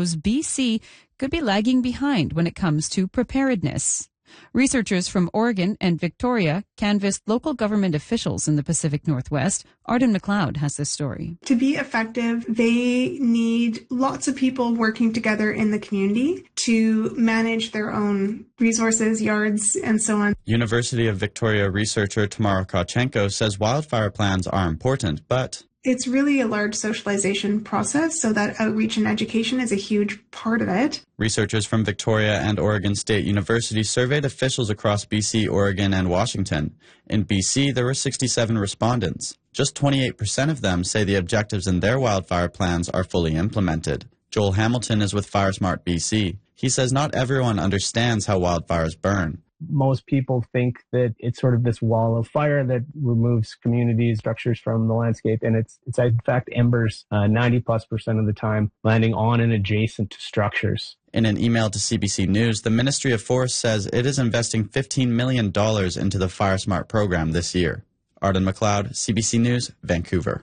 shows BC could be lagging behind when it comes to preparedness. Researchers from Oregon and Victoria canvassed local government officials in the Pacific Northwest. Arden McLeod has this story. To be effective, they need lots of people working together in the community to manage their own resources, yards, and so on. University of Victoria researcher Tamara Kravchenko says wildfire plans are important, but it's really a large socialization process, so that outreach and education is a huge part of it. Researchers from Victoria and Oregon State University surveyed officials across BC, Oregon, and Washington. In BC, there were 67 respondents. Just 28% of them say the objectives in their wildfire plans are fully implemented. Joel Hamilton is with FireSmart BC. He says not everyone understands how wildfires burn. Most people think that it's sort of this wall of fire that removes communities, structures from the landscape, and it's in fact embers 90+% of the time landing on and adjacent to structures. In an email to CBC News, the Ministry of Forests says it is investing $15 million into the FireSmart program this year. Arden McLeod, CBC News, Vancouver.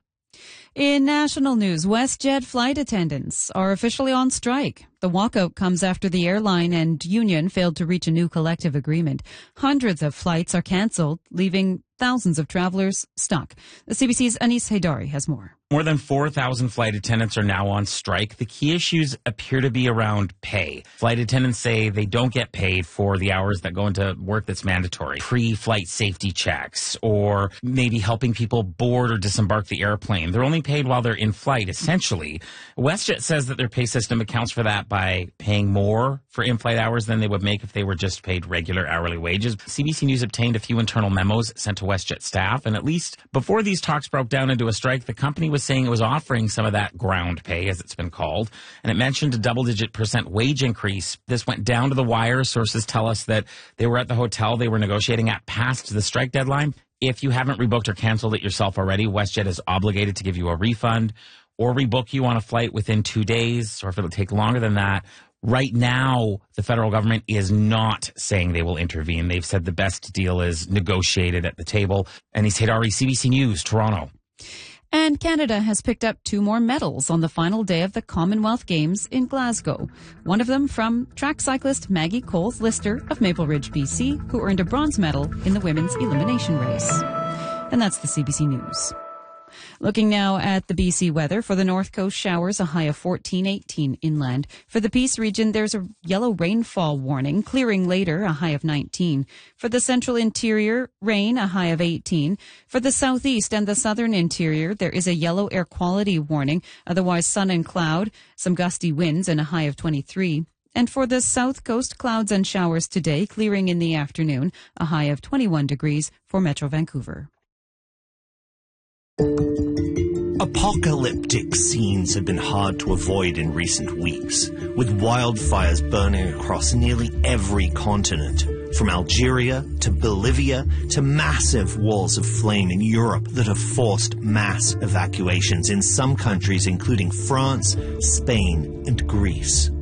In national news, WestJet flight attendants are officially on strike. The walkout comes after the airline and union failed to reach a new collective agreement. Hundreds of flights are cancelled, leaving thousands of travelers stuck. The CBC's Anis Haidari has more. More than 4,000 flight attendants are now on strike. The key issues appear to be around pay. Flight attendants say they don't get paid for the hours that go into work that's mandatory. Pre-flight safety checks, or maybe helping people board or disembark the airplane. They're only paid while they're in flight, essentially. WestJet says that their pay system accounts for that by paying more for in-flight hours than they would make if they were just paid regular hourly wages. CBC News obtained a few internal memos sent to WestJet staff, and at least before these talks broke down into a strike, the company was saying it was offering some of that ground pay, as it's been called, and it mentioned a double-digit % wage increase. This went down to the wire. Sources tell us that they were at the hotel they were negotiating at past the strike deadline. If you haven't rebooked or canceled it yourself already, WestJet is obligated to give you a refund or rebook you on a flight within 2 days, or if it'll take longer than that. Right now, the federal government is not saying they will intervene. They've said the best deal is negotiated at the table. Anis Haidari, CBC News, Toronto. And Canada has picked up 2 more medals on the final day of the Commonwealth Games in Glasgow. One of them from track cyclist Maggie Coles-Lister of Maple Ridge, BC, who earned a bronze medal in the women's elimination race. And that's the CBC News. Looking now at the BC weather. For the North Coast, showers, a high of 14-18 inland. For the Peace region, there's a yellow rainfall warning, clearing later, a high of 19. For the central interior, rain, a high of 18. For the southeast and the southern interior, there is a yellow air quality warning, otherwise sun and cloud, some gusty winds, and a high of 23. And for the south coast, clouds and showers today, clearing in the afternoon, a high of 21 degrees for Metro Vancouver. Apocalyptic scenes have been hard to avoid in recent weeks, with wildfires burning across nearly every continent, from Algeria to Bolivia to massive walls of flame in Europe that have forced mass evacuations in some countries, including France, Spain, and Greece.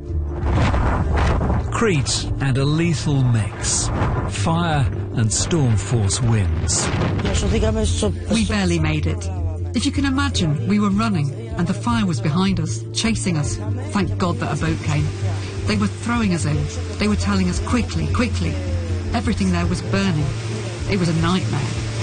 Crete and a lethal mix. Fire and storm force winds. We barely made it. If you can imagine, we were running and the fire was behind us, chasing us. Thank God that a boat came. They were throwing us in. They were telling us quickly, quickly. Everything there was burning. It was a nightmare.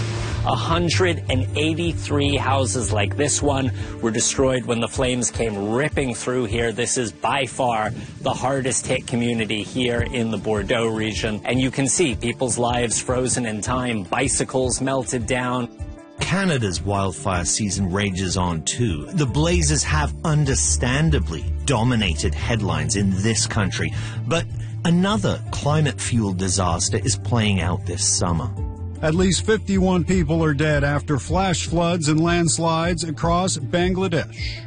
183 houses like this one were destroyed when the flames came ripping through here. This is by far the hardest hit community here in the Bordeaux region. And you can see people's lives frozen in time, bicycles melted down. Canada's wildfire season rages on too. The blazes have understandably dominated headlines in this country, but another climate-fueled disaster is playing out this summer. At least 51 people are dead after flash floods and landslides across Bangladesh.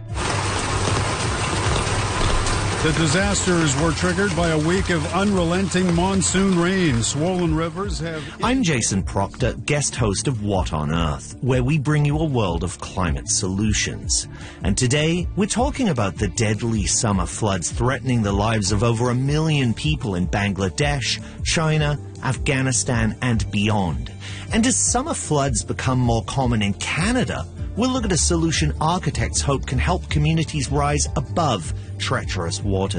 The disasters were triggered by a week of unrelenting monsoon rain. Swollen rivers have... I'm Jason Proctor, guest host of What on Earth, where we bring you a world of climate solutions. And today, we're talking about the deadly summer floods threatening the lives of over 1 million people in Bangladesh, China, Afghanistan, and beyond. And as summer floods become more common in Canada, we'll look at a solution architects hope can help communities rise above treacherous waters.